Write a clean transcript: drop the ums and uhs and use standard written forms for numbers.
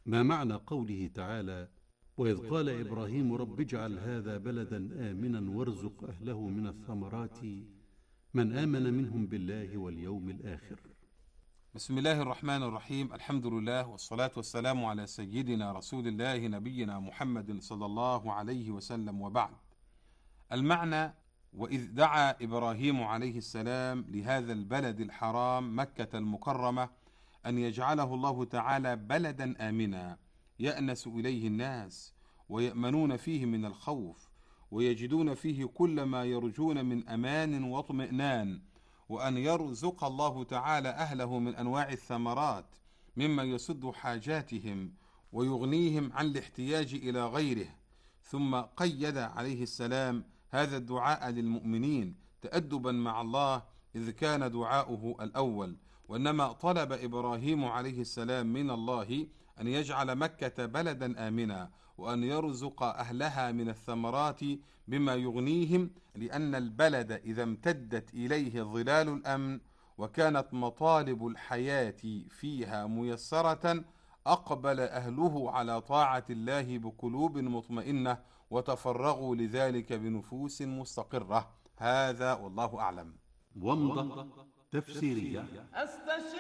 ما معنى قوله تعالى: وإذ قال إبراهيم رب اجعل هذا بلدا آمنا وارزق أهله من الثمرات من آمن منهم بالله واليوم الآخر؟ بسم الله الرحمن الرحيم. الحمد لله والصلاة والسلام على سيدنا رسول الله نبينا محمد صلى الله عليه وسلم، وبعد. المعنى: وإذ دعا إبراهيم عليه السلام لهذا البلد الحرام مكة المكرمة أن يجعله الله تعالى بلدا آمنا يأنس إليه الناس ويأمنون فيه من الخوف ويجدون فيه كل ما يرجون من أمان واطمئنان، وأن يرزق الله تعالى أهله من أنواع الثمرات مما يسد حاجاتهم ويغنيهم عن الاحتياج إلى غيره. ثم قيد عليه السلام هذا الدعاء للمؤمنين تأدبا مع الله، إذ كان دعاؤه الأول، وإنما طلب إبراهيم عليه السلام من الله أن يجعل مكة بلدا آمنا وأن يرزق أهلها من الثمرات بما يغنيهم، لأن البلد إذا امتدت إليه ظلال الأمن وكانت مطالب الحياة فيها ميسرة أقبل أهله على طاعة الله بقلوب مطمئنة وتفرغوا لذلك بنفوس مستقرة. هذا والله أعلم. ومضة تفسيرية.